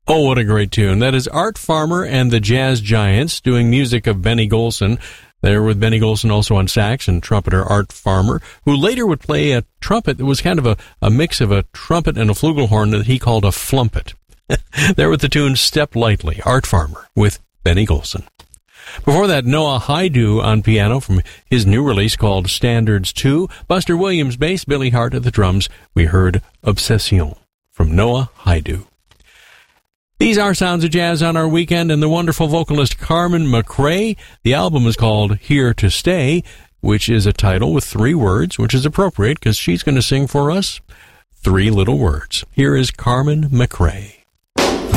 Oh, what a great tune. That is Art Farmer and the Jazz Giants doing music of Benny Golson. There with Benny Golson also on sax and trumpeter Art Farmer, who later would play a trumpet that was kind of a mix of a trumpet and a flugelhorn that he called a flumpet. There with the tune Step Lightly, Art Farmer with Benny Golson. Before that, Noah Haidu on piano from his new release called Standards 2. Buster Williams bass, Billy Hart at the drums. We heard Obsession from Noah Haidu. These are Sounds of Jazz on our weekend, and the wonderful vocalist Carmen McRae. The album is called Here to Stay, which is a title with 3 words, which is appropriate because she's going to sing for us 3 little words. Here is Carmen McRae.